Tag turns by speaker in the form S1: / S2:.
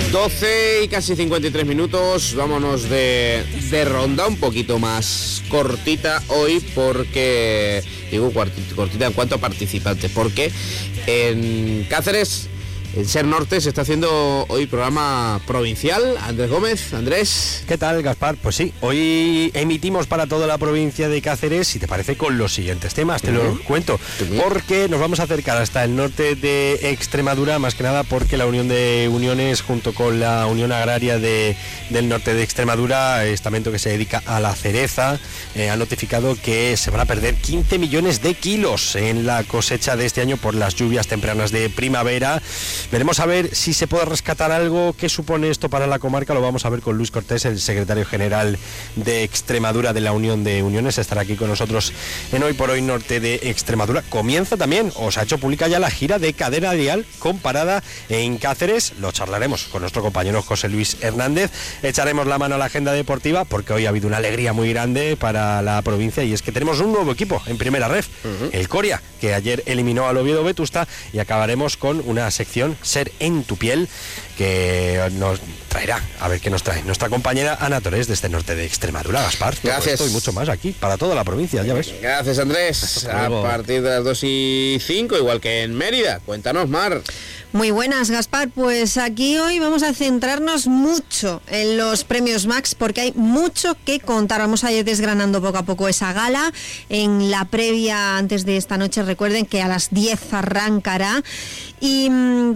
S1: 12 y casi 53 minutos, vámonos de ronda un poquito más cortita hoy porque, digo cortita en cuanto a participantes, porque en Cáceres, en Ser Norte, se está haciendo hoy programa provincial. Andrés Gómez, Andrés.
S2: ¿Qué tal, Gaspar? Pues sí, hoy emitimos para toda la provincia de Cáceres, si te parece, con los siguientes temas, te lo cuento, porque nos vamos a acercar hasta el norte de Extremadura, más que nada porque la Unión de Uniones, junto con la Unión Agraria del norte de Extremadura, estamento que se dedica a la cereza, ha notificado que se van a perder 15 millones de kilos en la cosecha de este año por las lluvias tempranas de primavera. Veremos a ver si se puede rescatar algo. ¿Qué supone esto para la comarca? Lo vamos a ver con Luis Cortés, el secretario general de Extremadura de la Unión de Uniones. Estará aquí con nosotros en Hoy por Hoy Norte de Extremadura. Comienza también, o se ha hecho pública ya, la gira de cadena dial con parada en Cáceres. Lo charlaremos con nuestro compañero José Luis Hernández. Echaremos la mano a la agenda deportiva porque hoy ha habido una alegría muy grande para la provincia, y es que tenemos un nuevo equipo en primera ref, el Coria, que ayer eliminó al Oviedo Vetusta, y acabaremos con una sección Ser en tu piel, que nos traerá, a ver qué nos trae nuestra compañera Ana Torres desde el norte de Extremadura. Gaspar,
S1: gracias.
S2: Esto y mucho más aquí para toda la provincia, ya ves.
S1: Gracias, Andrés. A partir de las 2:05, igual que en Mérida. Cuéntanos, Mar.
S3: Muy buenas, Gaspar. Pues aquí hoy vamos a centrarnos mucho en los premios Max porque hay mucho que contar. Vamos a ir desgranando poco a poco esa gala. En la previa, antes de esta noche, recuerden que a las 10 arrancará. Y